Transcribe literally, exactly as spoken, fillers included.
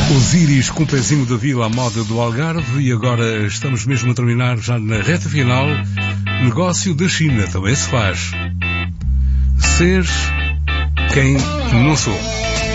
Os Íris com o pezinho da Vila à moda do Algarve e agora estamos mesmo a terminar já na reta final. Negócio da China também se faz. Ser quem não sou.